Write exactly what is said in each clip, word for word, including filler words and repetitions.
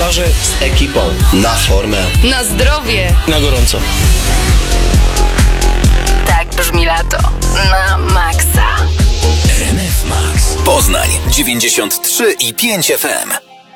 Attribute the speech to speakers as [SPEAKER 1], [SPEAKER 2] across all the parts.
[SPEAKER 1] Piłkarze z ekipą. Na formę.
[SPEAKER 2] Na zdrowie.
[SPEAKER 1] Na gorąco.
[SPEAKER 2] Tak brzmi lato. Na maksa.
[SPEAKER 3] R M F Max. Poznań dziewięćdziesiąt trzy i pięć F M.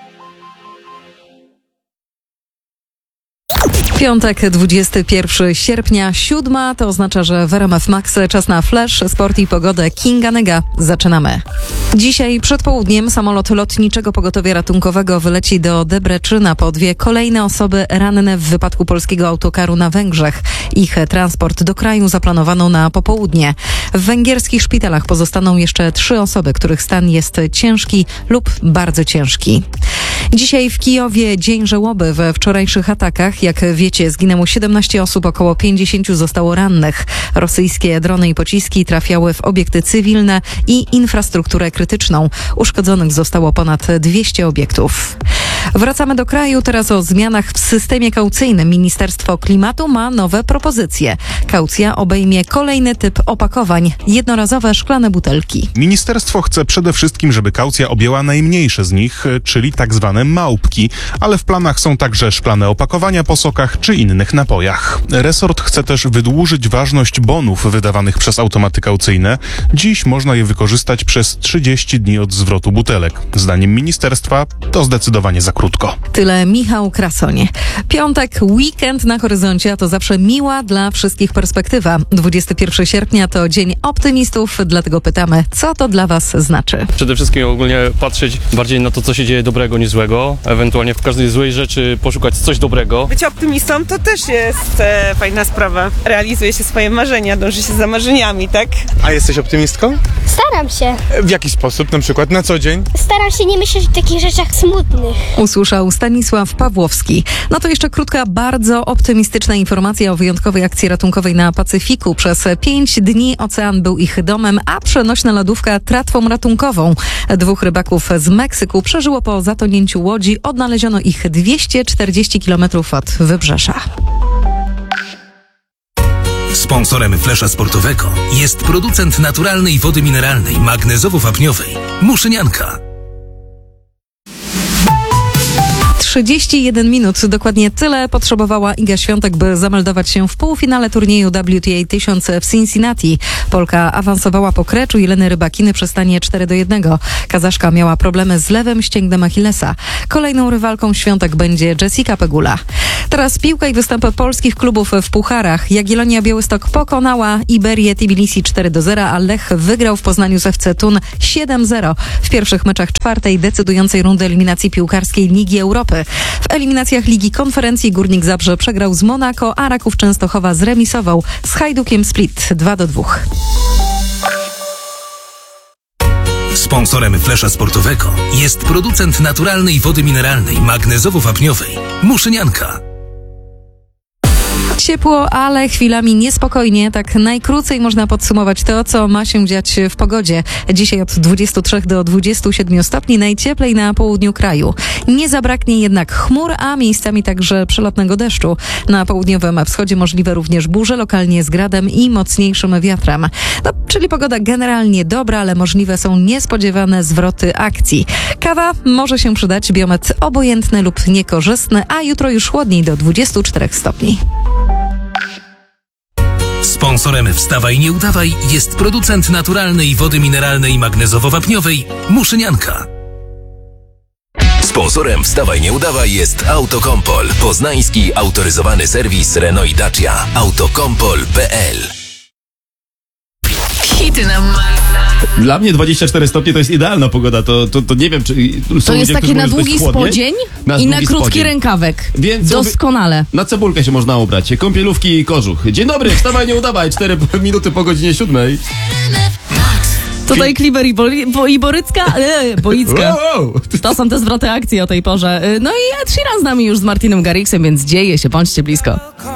[SPEAKER 4] Piątek, dwudziestego pierwszego sierpnia, siódma, to oznacza, że w R M F Max czas na flash, sport i pogodę. Kinga Nega. Zaczynamy. Dzisiaj przed południem samolot lotniczego pogotowia ratunkowego wyleci do Debreczyna po dwie kolejne osoby ranne w wypadku polskiego autokaru na Węgrzech. Ich transport do kraju zaplanowano na popołudnie. W węgierskich szpitalach pozostaną jeszcze trzy osoby, których stan jest ciężki lub bardzo ciężki. Dzisiaj w Kijowie dzień żałoby. We wczorajszych atakach, jak wiecie, zginęło siedemnaście osób, około pięćdziesięciu zostało rannych. Rosyjskie drony i pociski trafiały w obiekty cywilne i infrastrukturę krytyczną. Uszkodzonych zostało ponad dwieście obiektów. Wracamy do kraju. Teraz o zmianach w systemie kaucyjnym. Ministerstwo Klimatu ma nowe propozycje. Kaucja obejmie kolejny typ opakowań. Jednorazowe szklane butelki.
[SPEAKER 5] Ministerstwo chce przede wszystkim, żeby kaucja objęła najmniejsze z nich, czyli tak zwane małpki, ale w planach są także szklane opakowania po sokach czy innych napojach. Resort chce też wydłużyć ważność bonów wydawanych przez automaty kaucyjne. Dziś można je wykorzystać przez trzydzieści dni od zwrotu butelek. Zdaniem ministerstwa to zdecydowanie za krótko.
[SPEAKER 4] Tyle Michał Krasoń. Piątek, weekend na horyzoncie, a to zawsze miła dla wszystkich perspektywa. dwudziestego pierwszego sierpnia to dzień optymistów, dlatego pytamy, co to dla was znaczy?
[SPEAKER 6] Przede wszystkim ogólnie patrzeć bardziej na to, co się dzieje dobrego niż złego. Ewentualnie w każdej złej rzeczy poszukać coś dobrego.
[SPEAKER 7] Bycie optymistą to też jest e, fajna sprawa. Realizuje się swoje marzenia, dąży się za marzeniami, tak?
[SPEAKER 8] A jesteś optymistką?
[SPEAKER 9] Staram się.
[SPEAKER 8] W jaki sposób? Na przykład na co dzień?
[SPEAKER 9] Staram się nie myśleć o takich rzeczach smutnych.
[SPEAKER 4] Usłyszał Stanisław Pawłowski. No to jeszcze krótka, bardzo optymistyczna informacja o wyjątkowej akcji ratunkowej na Pacyfiku. Przez pięć dni ocean był ich domem, a przenośna lodówka tratwą ratunkową. Dwóch rybaków z Meksyku przeżyło po zatonięciu łodzi. Odnaleziono ich dwieście czterdzieści kilometrów od wybrzeża.
[SPEAKER 3] Sponsorem Flesza Sportowego jest producent naturalnej wody mineralnej magnezowo-wapniowej Muszynianka.
[SPEAKER 4] trzydzieści jeden minut, dokładnie tyle potrzebowała Iga Świątek, by zameldować się w półfinale turnieju W T A tysiąc w Cincinnati. Polka awansowała po kreczu Jeleny Rybakiny przy stanie cztery do jednego. Kazaszka miała problemy z lewym ścięgnem Achillesa. Kolejną rywalką Świątek będzie Jessica Pegula. Teraz piłka i występy polskich klubów w pucharach. Jagiellonia Białystok pokonała Iberię Tbilisi cztery do zera, a Lech wygrał w Poznaniu z F C Thun siedem zero w pierwszych meczach czwartej decydującej rundy eliminacji piłkarskiej Ligi Europy. W eliminacjach Ligi Konferencji Górnik Zabrze przegrał z Monako, a Raków Częstochowa zremisował z Hajdukiem Split dwa do dwóch.
[SPEAKER 3] Sponsorem Flesza Sportowego jest producent naturalnej wody mineralnej magnezowo-wapniowej Muszynianka.
[SPEAKER 4] Ciepło, ale chwilami niespokojnie. Tak najkrócej można podsumować to, co ma się dziać w pogodzie. Dzisiaj od dwudziestu trzech do dwudziestu siedmiu stopni, najcieplej na południu kraju. Nie zabraknie jednak chmur, a miejscami także przelotnego deszczu. Na południowym wschodzie możliwe również burze, lokalnie z gradem i mocniejszym wiatrem. No, czyli pogoda generalnie dobra, ale możliwe są niespodziewane zwroty akcji. Kawa może się przydać, biometr obojętny lub niekorzystny, a jutro już chłodniej do dwudziestu czterech stopni.
[SPEAKER 3] Sponsorem Wstawaj Nie Udawaj jest producent naturalnej wody mineralnej magnezowo-wapniowej Muszynianka. Sponsorem Wstawaj Nie Udawaj jest Autokompol, poznański autoryzowany serwis Renault i Dacia. autokompol kropka p l.
[SPEAKER 2] Hity na maksa.
[SPEAKER 10] Dla mnie dwadzieścia cztery stopnie to jest idealna pogoda, to, to, to nie wiem, czy...
[SPEAKER 11] To jest takie na długi spodzień na i na krótki spodzień. Rękawek. Więc doskonale.
[SPEAKER 10] Na cebulkę się można ubrać, kąpielówki i kożuch. Dzień dobry, wstawaj nie udawaj, cztery minuty po godzinie siódmej.
[SPEAKER 11] Tutaj Kliber i, Boli, bo, i Borycka, e, Bolicka.
[SPEAKER 10] Wow.
[SPEAKER 11] To są te zwroty akcji o tej porze. No i Ed Sheeran z nami już z Martinem Garrixem, więc dzieje się, bądźcie blisko.